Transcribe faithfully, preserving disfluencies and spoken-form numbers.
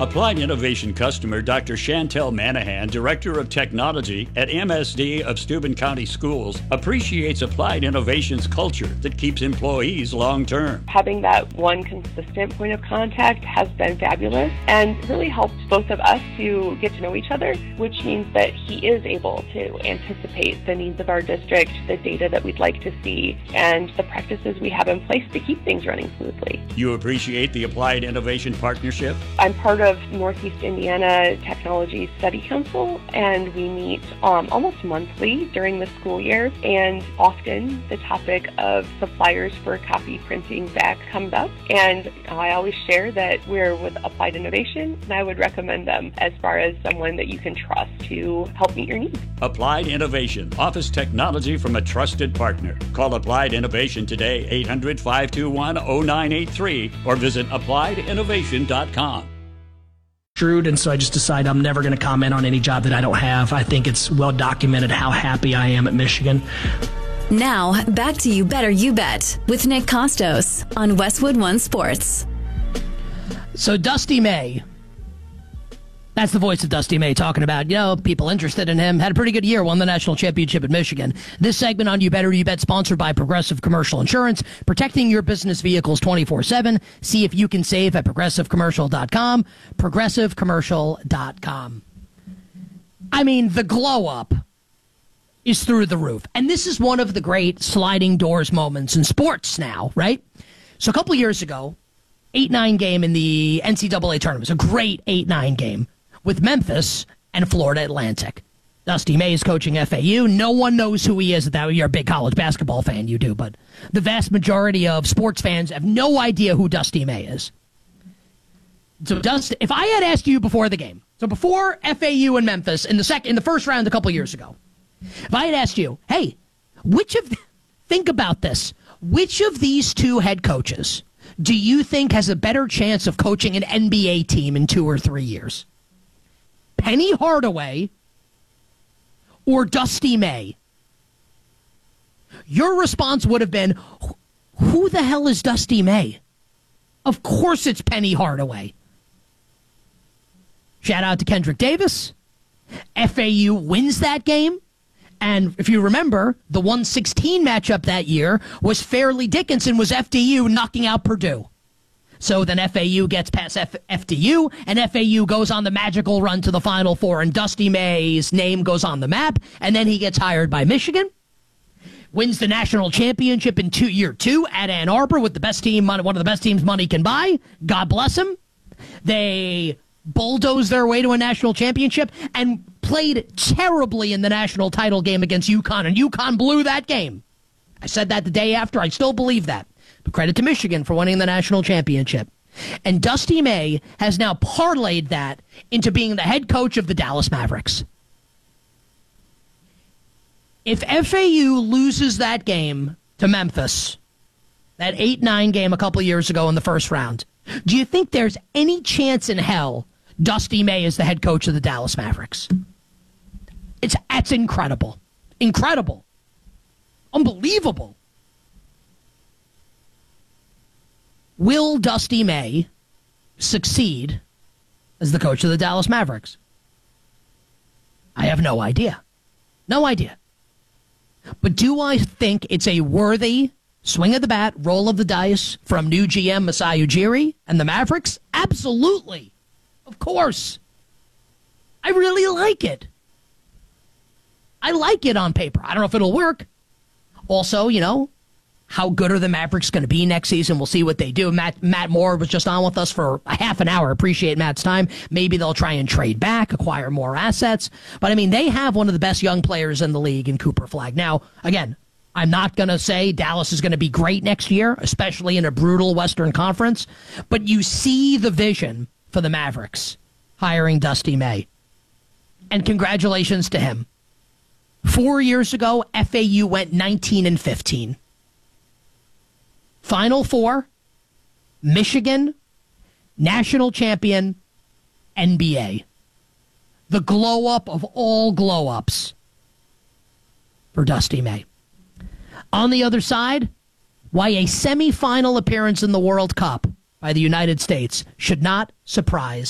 Applied Innovation customer Doctor Chantel Manahan, Director of Technology at M S D of Steuben County Schools, appreciates Applied Innovation's culture that keeps employees long-term. Having that one consistent point of contact has been fabulous and really helped both of us to get to know each other, which means that he is able to anticipate the needs of our district, the data that we'd like to see, and the practices we have in place to keep things running smoothly. You appreciate the Applied Innovation partnership? I'm part of Northeast Indiana Technology Study Council, and we meet um, almost monthly during the school year, and often the topic of suppliers for copy printing back comes up, and I always share that we're with Applied Innovation, and I would recommend them as far as someone that you can trust to help meet your needs. Applied Innovation, office technology from a trusted partner. Call Applied Innovation today, eight hundred, five two one, zero nine eight three, or visit applied innovation dot com. And so I just decide I'm never going to comment on any job that I don't have. I think it's well documented how happy I am at Michigan. Now, back to You Better You Bet with Nick Costos on Westwood One Sports. So Dusty May, that's the voice of Dusty May talking about, you know, people interested in him. Had a pretty good year, won the national championship at Michigan. This segment on You Better You Bet sponsored by Progressive Commercial Insurance, protecting your business vehicles twenty-four seven. See if you can save at progressive commercial dot com, progressive commercial dot com. I mean, the glow up is through the roof. And this is one of the great sliding doors moments in sports now, right? So a couple years ago, eight nine game in the N C double A tournament. It was a great eight nine game with Memphis and Florida Atlantic. Dusty May is coaching F A U. No one knows who he is. That you're a big college basketball fan, you do, but the vast majority of sports fans have no idea who Dusty May is. So, Dusty, if I had asked you before the game, so before F A U and Memphis in the sec, in the first round a couple years ago, if I had asked you, hey, which of, think about this, which of these two head coaches do you think has a better chance of coaching an N B A team in two or three years? Penny Hardaway or Dusty May? Your response would have been, who the hell is Dusty May? Of course it's Penny Hardaway. Shout out to Kendrick Davis. F A U wins that game. And if you remember, the one sixteen matchup that year was Fairleigh Dickinson was F D U knocking out Purdue. So then F A U gets past F- FDU, and F A U goes on the magical run to the Final Four, and Dusty May's name goes on the map, and then he gets hired by Michigan, wins the national championship in two, year two at Ann Arbor with the best team, one of the best teams money can buy. God bless him. They bulldozed their way to a national championship and played terribly in the national title game against UConn, and UConn blew that game. I said that the day after. I still believe that. But credit to Michigan for winning the national championship. And Dusty May has now parlayed that into being the head coach of the Dallas Mavericks. If F A U loses that game to Memphis, that eight nine game a couple years ago in the first round, do you think there's any chance in hell Dusty May is the head coach of the Dallas Mavericks? It's that's incredible. Incredible. Unbelievable. Will Dusty May succeed as the coach of the Dallas Mavericks? I have no idea. No idea. But do I think it's a worthy swing of the bat, roll of the dice from new G M Masai Ujiri and the Mavericks? Absolutely. Of course. I really like it. I like it on paper. I don't know if it'll work. Also, you know, how good are the Mavericks going to be next season? We'll see what they do. Matt Matt Moore was just on with us for a half an hour. Appreciate Matt's time. Maybe they'll try and trade back, acquire more assets. But, I mean, they have one of the best young players in the league in Cooper Flagg. Now, again, I'm not going to say Dallas is going to be great next year, especially in a brutal Western Conference. But you see the vision for the Mavericks hiring Dusty May. And congratulations to him. Four years ago, F A U went nineteen and fifteen. Final Four, Michigan, national champion, N B A. The glow-up of all glow-ups for Dusty May. On the other side, why a semifinal appearance in the World Cup by the United States should not surprise